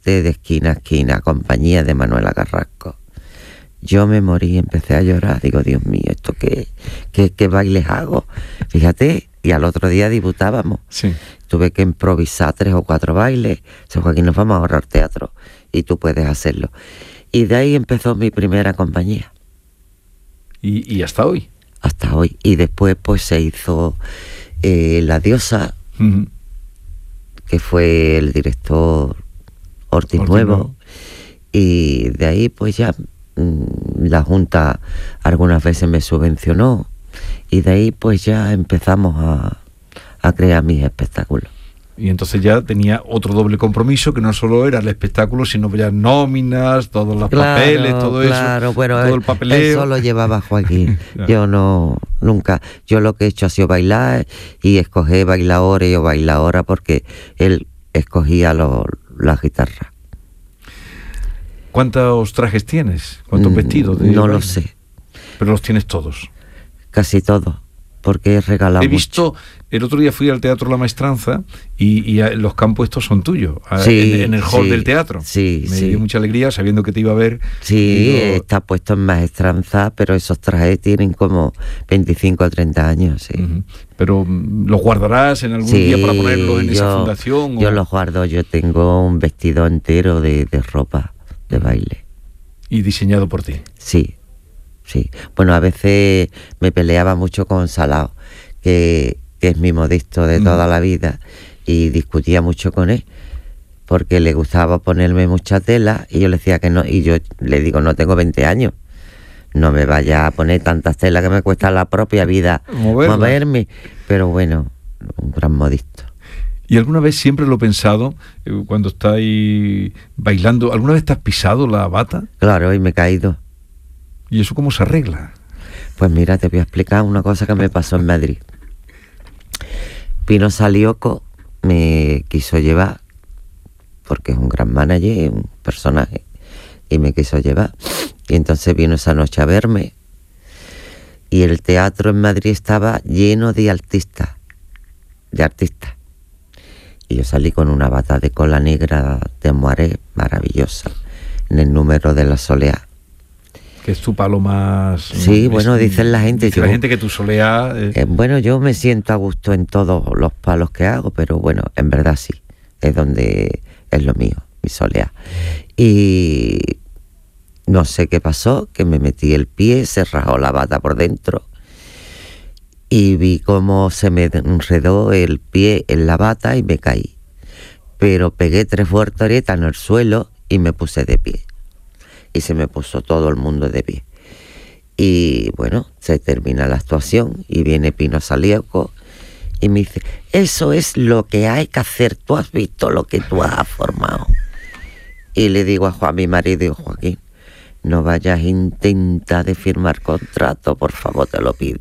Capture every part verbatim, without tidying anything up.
cante de esquina a esquina, compañía de Manuela Carrasco. Yo me morí, empecé a llorar, digo, Dios mío, ¿esto qué, qué, qué bailes hago? Fíjate, y al otro día debutábamos. Sí. Tuve que improvisar tres o cuatro bailes. San Joaquín, nos vamos a ahorrar teatro y tú puedes hacerlo. Y de ahí empezó mi primera compañía. Y, y hasta hoy. Hasta hoy. Y después pues se hizo eh, La Diosa, uh-huh. que fue el director Ortiz, Ortiz Nuevo. Nuevo. Y de ahí pues ya mmm, la Junta algunas veces me subvencionó. Y de ahí pues ya empezamos a, a crear mis espectáculos. Y entonces ya tenía otro doble compromiso, que no solo era el espectáculo, sino ya nóminas, todos los claro, papeles, todo claro, eso, claro, bueno, todo el papeleo. Eso lo llevaba Joaquín. Yo no, nunca, yo lo que he hecho ha sido bailar y escoger bailadores o bailadora porque él escogía lo, la guitarra. ¿Cuántos trajes tienes? ¿Cuántos mm, vestidos? No baile? Lo sé. Pero los tienes todos. Casi todos. Porque he regalado He visto, mucho. El otro día fui al Teatro La Maestranza y, y los que han puesto son tuyos, sí, en, en el hall sí, del teatro. Sí, Me sí. dio mucha alegría sabiendo que te iba a ver. Sí, digo, está puesto en Maestranza, pero esos trajes tienen como veinticinco o treinta años, sí. Uh-huh. Pero ¿los guardarás en algún sí, día para ponerlos en yo, esa fundación? Yo o... los guardo, yo tengo un vestido entero de, de ropa de baile. ¿Y diseñado por ti? Sí, sí. Bueno, a veces me peleaba mucho con Salao, que, que es mi modisto de toda mm. la vida, y discutía mucho con él porque le gustaba ponerme mucha tela y yo le decía que no, y yo le digo, no tengo veinte años, no me vaya a poner tantas telas que me cuesta la propia vida Moverla. moverme, pero bueno, un gran modisto. ¿Y alguna vez, siempre lo he pensado, eh, cuando estáis bailando, alguna vez te has pisado la bata? Claro, y me he caído. ¿Y eso cómo se arregla? Pues mira, te voy a explicar una cosa que me pasó en Madrid. Pino Salioco me quiso llevar, porque es un gran manager, un personaje, y me quiso llevar. Y entonces vino esa noche a verme, y el teatro en Madrid estaba lleno de artistas, de artistas. Y yo salí con una bata de cola negra de moaré maravillosa, en el número de la Soleá. Que es tu palo más... Sí, es, bueno, dicen la gente... Dice yo, la gente que tu Soleá... Eh... Eh, bueno, yo me siento a gusto en todos los palos que hago, pero bueno, en verdad sí, es donde es lo mío, mi Soleá. Y no sé qué pasó, que me metí el pie, se rajó la bata por dentro y vi cómo se me enredó el pie en la bata y me caí. Pero pegué tres volteretas en el suelo y me puse de pie. Y se me puso todo el mundo de pie. Y bueno, se termina la actuación y viene Pino Salioco y me dice, eso es lo que hay que hacer, tú has visto lo que tú has formado. Y le digo a, Juan, a mi marido, digo, Joaquín, no vayas a intentar de firmar contrato, por favor, te lo pido.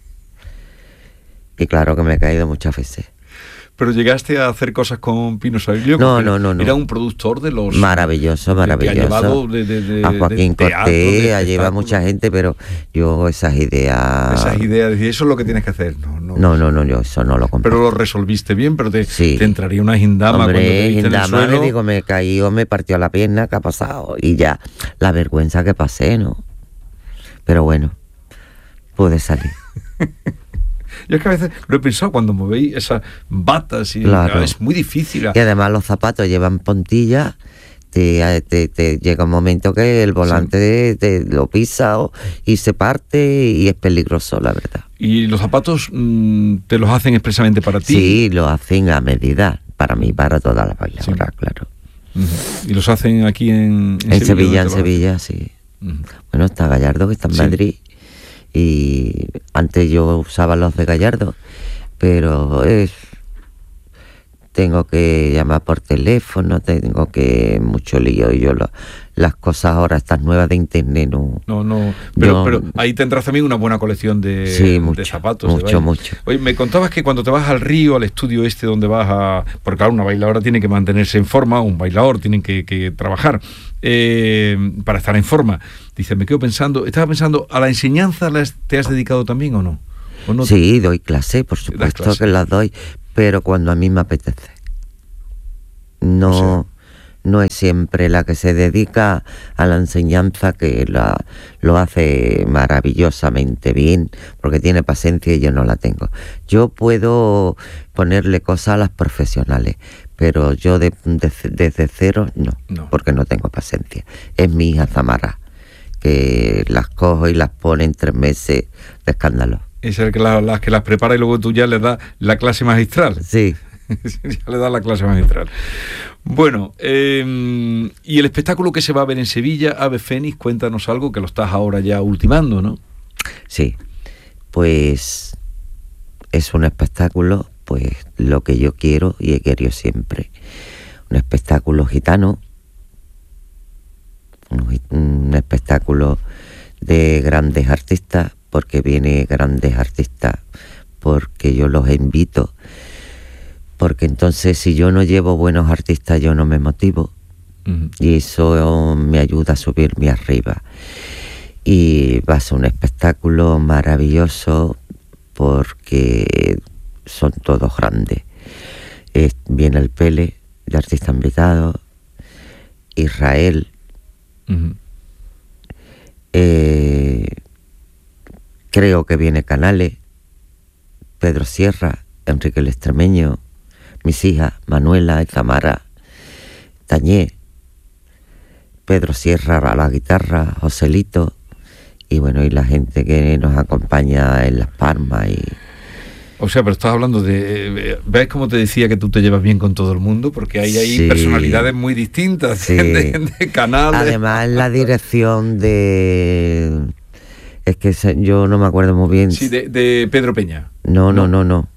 Y claro que me he caído muchas veces. Pero llegaste a hacer cosas con Pino Salioco. No, no, no, no. Era un productor de los... Maravilloso, maravilloso. Que ha llevado de, de, de, a Joaquín de teatro, Cortés, ha llevado mucha gente, pero yo esas ideas... Esas ideas, eso es lo que tienes que hacer. No, no, no, no, no yo eso no lo compré. Pero lo resolviste bien, pero te, sí. te entraría una gindama. Hombre, cuando te viste gindama, en el suelo. Le digo, me caí o me partió la pierna, ¿qué ha pasado? Y ya, la vergüenza que pasé, ¿no? Pero bueno, pude salir. Yo es que a veces lo he pensado cuando me veis esas batas y claro. Es muy difícil. Y además los zapatos llevan puntillas, te, te, te llega un momento que el volante sí. te, te lo pisa o, y se parte y es peligroso, la verdad. ¿Y los zapatos mmm, te los hacen expresamente para ti? Sí, lo hacen a medida, para mí, para toda la bailadora, sí. claro. Uh-huh. ¿Y los hacen aquí en, en, en Sevilla? En Sevilla, sí. Uh-huh. Bueno, está Gallardo, que está en sí. Madrid. Y antes yo usaba los de Gallardo, pero es, tengo que llamar por teléfono, tengo que mucho lío y yo lo, las cosas ahora estas nuevas de internet no. No, no. Pero, yo, pero ahí tendrás también una buena colección de, sí, mucho, de zapatos. Mucho, de mucho. Oye, me contabas que cuando te vas al Río, al estudio este donde vas a, porque claro, una bailadora tiene que mantenerse en forma, un bailador tiene que, que trabajar. Eh, para estar en forma. Dice, me quedo pensando, estaba pensando, ¿a la enseñanza te has dedicado también o no? ¿O no sí, te... doy clase, por supuesto clase. que las doy, pero cuando a mí me apetece. No, o sea, no es siempre la que se dedica a la enseñanza, que la, lo hace maravillosamente bien, porque tiene paciencia y yo no la tengo. Yo puedo ponerle cosas a las profesionales, pero yo de, de, desde cero no, no, porque no tengo paciencia. Es mi hija Zamara, que las cojo y las pone en tres meses de escándalo. Es el que la, las que las prepara y luego tú ya le das la clase magistral. Sí. Ya le das la clase magistral. Bueno, eh, y el espectáculo que se va a ver en Sevilla, Ave Fénix, cuéntanos algo, que lo estás ahora ya ultimando, ¿no? Sí, pues es un espectáculo, pues lo que yo quiero y he querido siempre. Un espectáculo gitano, un, un espectáculo de grandes artistas, porque viene grandes artistas, porque yo los invito, porque entonces si yo no llevo buenos artistas yo no me motivo, uh-huh. y eso me ayuda a subirme arriba. Y va a ser un espectáculo maravilloso porque son todos grandes. Eh, viene el Pele de artista invitado, Israel, uh-huh. eh, creo que viene Canales, Pedro Sierra, Enrique el Extremeño, mis hijas Manuela y Zamara, Tañé, Pedro Sierra a la guitarra, Joselito, y bueno, y la gente que nos acompaña en Las Palmas. Y o sea, pero estás hablando de... ¿Ves cómo te decía que tú te llevas bien con todo el mundo? Porque hay ahí sí, personalidades muy distintas, sí. de, de Canales. Además, la dirección de... Es que yo no me acuerdo muy bien. Sí, de, de Pedro Peña. No, no, no, no.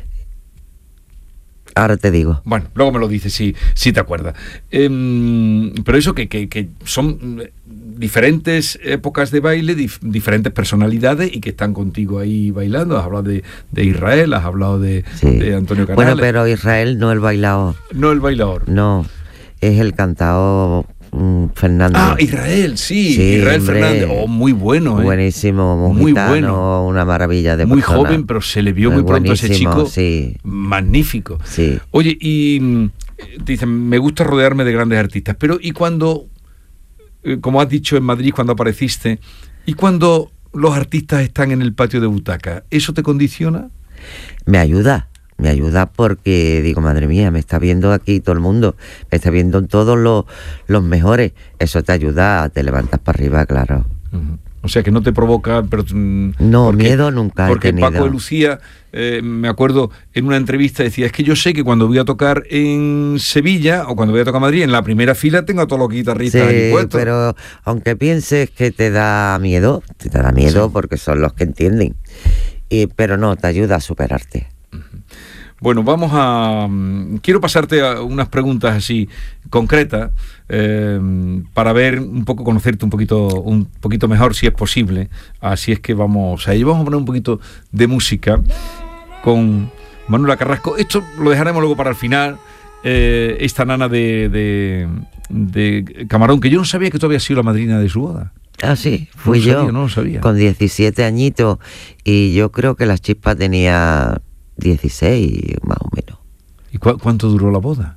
Ahora te digo. Bueno, luego me lo dices, si, si te acuerdas. Eh, pero eso que, que, que son diferentes épocas de baile, dif, diferentes personalidades y que están contigo ahí bailando. Has hablado de, de Israel, has hablado de, sí. de Antonio Canales. Bueno, pero Israel no el bailador. No el bailador. No, es el cantador mm, Fernando. Ah, Israel, sí, sí Israel hombre, Fernández. Oh, muy bueno, ¿eh? Buenísimo, muy gitano, bueno. Una maravilla de Muy persona. Joven, pero se le vio muy pronto a ese chico. Sí. Magnífico. Sí. Oye, y te dicen, me gusta rodearme de grandes artistas, pero ¿y cuando, como has dicho en Madrid cuando apareciste, y cuando los artistas están en el patio de butaca, eso te condiciona? Me ayuda. Me ayuda porque digo, madre mía, me está viendo aquí todo el mundo, me está viendo todos los, los mejores. Eso te ayuda, te levantas para arriba, claro. Uh-huh. O sea, que no te provoca... Pero, no, porque, miedo nunca Porque he tenido. Paco de Lucía, eh, me acuerdo, en una entrevista decía, es que yo sé que cuando voy a tocar en Sevilla o cuando voy a tocar en Madrid, en la primera fila tengo a todos los guitarristas sí, ahí puestos. Pero aunque pienses que te da miedo, te da miedo sí. porque son los que entienden. Y, pero no, te ayuda a superarte. Uh-huh. Bueno, vamos a... Quiero pasarte a unas preguntas así concretas eh, para ver un poco, conocerte un poquito, un poquito mejor, si es posible. Así es que vamos a ir. Vamos a poner un poquito de música con Manuela Carrasco. Esto lo dejaremos luego para el final. Eh, esta nana de, de, de Camarón, que yo no sabía que tú habías sido la madrina de su boda. Ah, sí, fui no yo. Sabía, no lo sabía. Con diecisiete añitos. Y yo creo que la chispa tenía dieciséis, más o menos. ¿Y cu- cuánto duró la boda?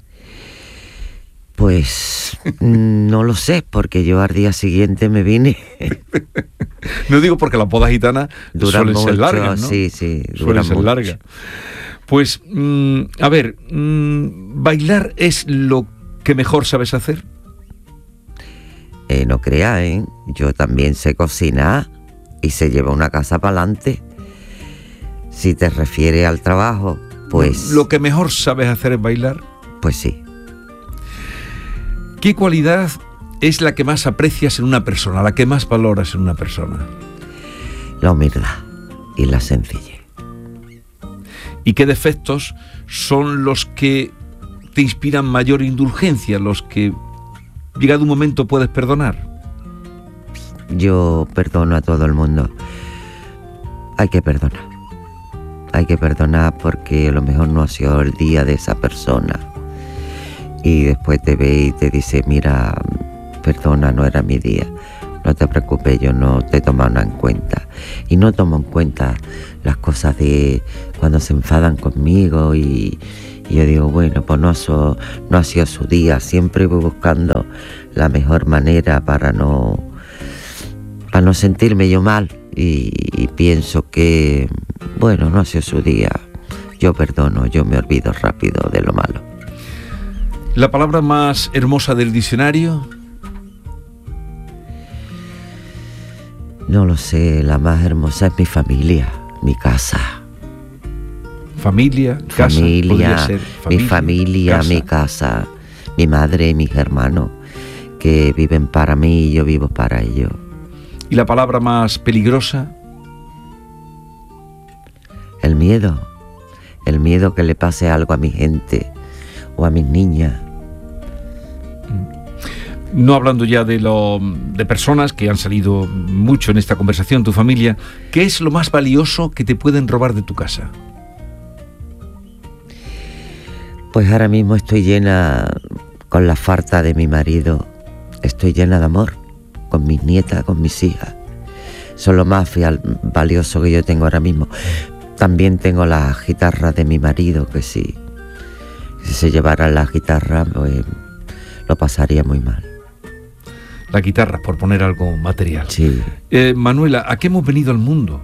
Pues no lo sé, porque yo al día siguiente me vine. No digo porque las bodas gitanas duran suelen mucho, ser largas, ¿no? Sí, sí, suelen ser mucho. largas. Pues, mmm, a ver, mmm, ¿bailar es lo que mejor sabes hacer? Eh, no creas, ¿eh? Yo también sé cocinar y se lleva una casa para adelante. Si te refieres al trabajo, pues... ¿Lo que mejor sabes hacer es bailar? Pues sí. ¿Qué cualidad es la que más aprecias en una persona, la que más valoras en una persona? La humildad y la sencillez. ¿Y qué defectos son los que te inspiran mayor indulgencia, los que, llegado un momento, puedes perdonar? Yo perdono a todo el mundo. Hay que perdonar. Hay que perdonar porque a lo mejor no ha sido el día de esa persona. Y después te ve y te dice, mira, perdona, no era mi día. No te preocupes, yo no te tomo nada en cuenta. Y no tomo en cuenta las cosas de cuando se enfadan conmigo y, Y yo digo, bueno, pues no ha, su, no ha sido su día. Siempre voy buscando la mejor manera para no, para no sentirme yo mal. Y, y pienso que, bueno, no ha sido su día. Yo perdono, yo me olvido rápido de lo malo. ¿La palabra más hermosa del diccionario? No lo sé, la más hermosa es mi familia, mi casa. Familia, casa, familia, ser, familia, mi familia, casa. mi casa, mi madre y mis hermanos, que viven para mí y yo vivo para ellos. ¿Y la palabra más peligrosa? El miedo, el miedo que le pase algo a mi gente o a mis niñas. No hablando ya de lo de personas que han salido mucho en esta conversación, tu familia, ¿qué es lo más valioso que te pueden robar de tu casa? Pues ahora mismo estoy llena, con la falta de mi marido, estoy llena de amor, con mis nietas, con mis hijas. Son lo más fiel, valioso que yo tengo ahora mismo. También tengo las guitarras de mi marido, que si, si se llevaran las guitarras, pues lo pasaría muy mal. La guitarra, por poner algo material. Sí. Eh, Manuela, ¿a qué hemos venido al mundo?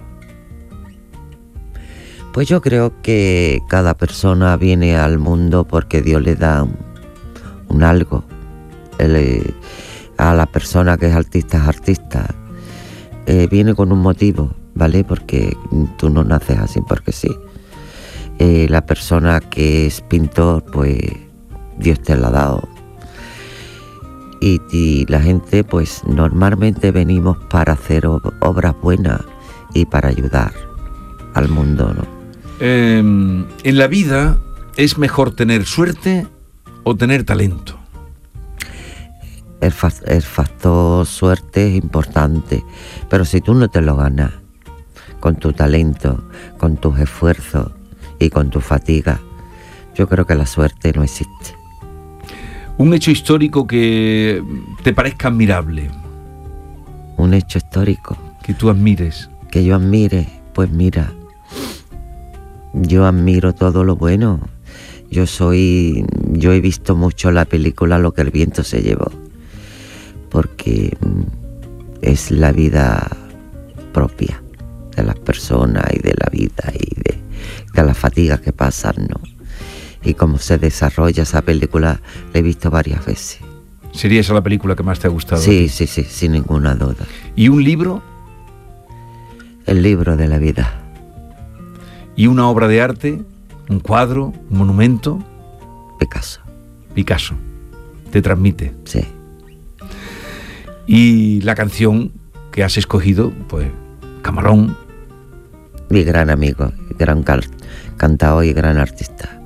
Pues yo creo que cada persona viene al mundo porque Dios le da un, un algo. Él, a la persona que es artista es artista. Eh, viene con un motivo, ¿vale? Porque tú no naces así porque sí. Eh, la persona que es pintor, pues Dios te la ha dado. Y, y la gente, pues normalmente venimos para hacer ob- obras buenas y para ayudar al mundo, ¿no? Eh, en la vida, ¿es mejor tener suerte o tener talento? El, fa- el factor suerte es importante, pero si tú no te lo ganas con tu talento, con tus esfuerzos y con tu fatiga, yo creo que la suerte no existe. Un hecho histórico que te parezca admirable. Un hecho histórico. Que tú admires. Que yo admire, pues mira, yo admiro todo lo bueno. Yo soy, yo he visto mucho la película Lo que el viento se llevó, porque es la vida propia de las personas y de la vida y de, de las fatigas que pasan, ¿no? Y cómo se desarrolla esa película, la he visto varias veces. ¿Sería esa la película que más te ha gustado? Sí, sí, sí, sin ninguna duda. ¿Y un libro? El libro de la vida. ¿Y una obra de arte? ¿Un cuadro? ¿Un monumento? Picasso. Picasso. ¿Te transmite? Sí. Y la canción que has escogido, pues, Camarón. Mi gran amigo, gran cal- cantador y gran artista.